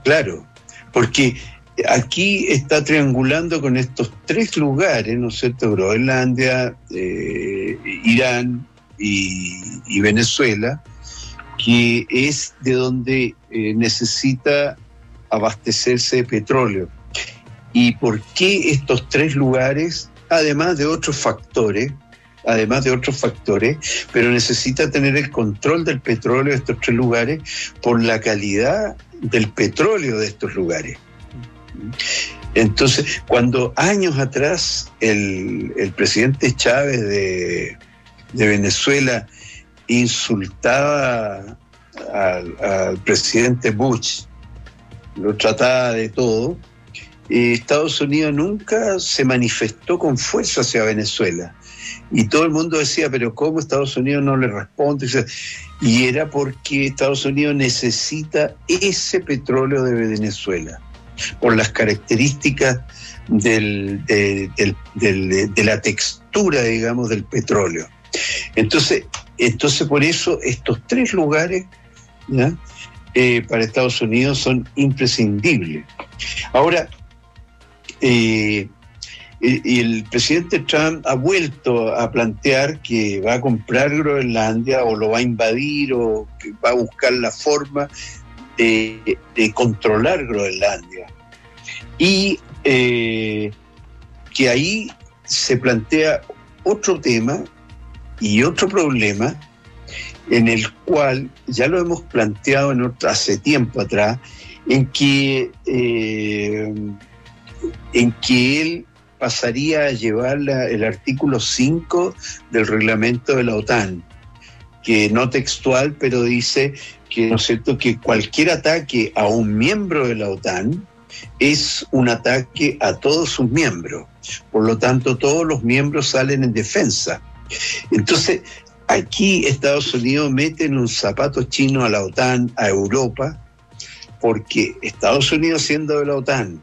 Claro, porque aquí está triangulando con estos tres lugares, ¿no es cierto? Groenlandia, Irán y Venezuela, que es de donde necesita abastecerse de petróleo. ¿Y por qué estos tres lugares? Además de otros factores, pero necesita tener el control del petróleo de estos tres lugares por la calidad del petróleo de estos lugares. Entonces, cuando años atrás el presidente Chávez de Venezuela insultaba al presidente Bush, lo trataba de todo, Estados Unidos nunca se manifestó con fuerza hacia Venezuela. Y todo el mundo decía, pero ¿cómo Estados Unidos no le responde? Y era porque Estados Unidos necesita ese petróleo de Venezuela, por las características de la textura, digamos, del petróleo. Entonces por eso estos tres lugares, ¿ya? Para Estados Unidos son imprescindibles. Ahora, el presidente Trump ha vuelto a plantear que va a comprar Groenlandia o lo va a invadir o que va a buscar la forma de controlar Groenlandia. Y que ahí se plantea otro tema y otro problema en el cual ya lo hemos planteado hace tiempo atrás, en que él pasaría a llevar el artículo 5 del reglamento de la OTAN, que no textual, pero dice que, ¿no es cierto?, que cualquier ataque a un miembro de la OTAN es un ataque a todos sus miembros. Por lo tanto, todos los miembros salen en defensa. Entonces, aquí Estados Unidos mete en un zapato chino a la OTAN, a Europa, porque Estados Unidos, siendo de la OTAN,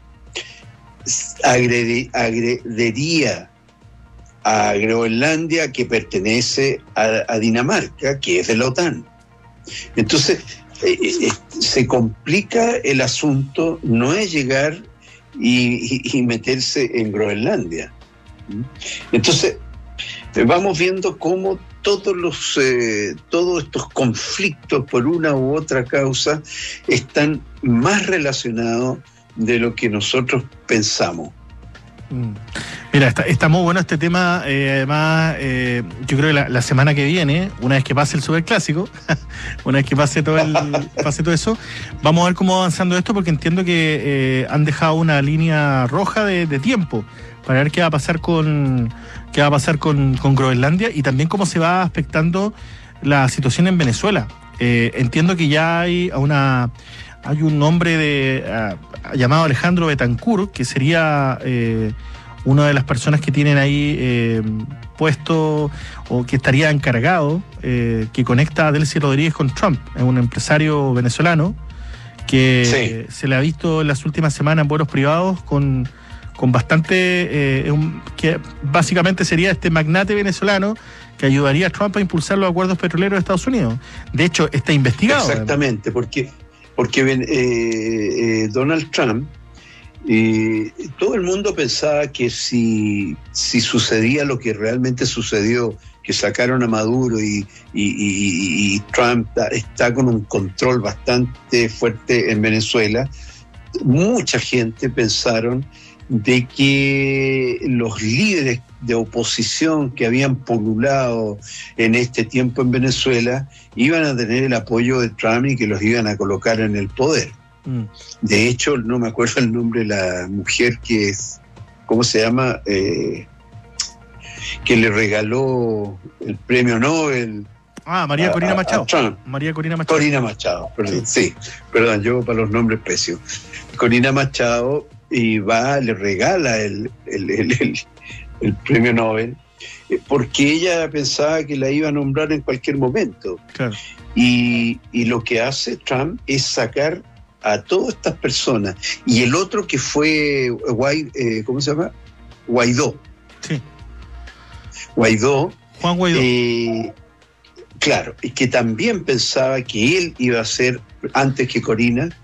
agrediría a Groenlandia, que pertenece a Dinamarca, que es de la OTAN. Entonces, se complica el asunto, no es llegar y meterse en Groenlandia. Entonces, vamos viendo cómo todos estos conflictos por una u otra causa están más relacionados de lo que nosotros pensamos. Mira, está muy bueno este tema. Además, yo creo que la semana que viene, una vez que pase el Superclásico, una vez que pase todo eso, vamos a ver cómo va avanzando esto, porque entiendo que han dejado una línea roja de tiempo para ver qué va a pasar con Groenlandia y también cómo se va afectando la situación en Venezuela. Entiendo que ya hay un hombre llamado Alejandro Betancourt, que sería una de las personas que tienen ahí puesto o que estaría encargado, que conecta a Delcy Rodríguez con Trump. Es un empresario venezolano que se le ha visto en las últimas semanas en vuelos privados con bastante, que básicamente sería este magnate venezolano que ayudaría a Trump a impulsar los acuerdos petroleros de Estados Unidos. De hecho, está investigado. Exactamente, porque Donald Trump, todo el mundo pensaba que si sucedía lo que realmente sucedió, que sacaron a Maduro y Trump está con un control bastante fuerte en Venezuela, mucha gente pensaron de que los líderes de oposición que habían pululado en este tiempo en Venezuela iban a tener el apoyo de Trump y que los iban a colocar en el poder. De hecho, no me acuerdo el nombre de la mujer que es, ¿cómo se llama? Que le regaló el premio Nobel. María Corina Machado. Trump. María Corina Machado. Corina Machado, perdón. Sí, perdón, yo para los nombres pésimos. Corina Machado, y le regala el premio Nobel, porque ella pensaba que la iba a nombrar en cualquier momento. Claro. Y lo que hace Trump es sacar a todas estas personas. Y el otro que fue, ¿cómo se llama? Guaidó. Sí. Juan Guaidó. Claro, y que también pensaba que él iba a ser, antes que Corina,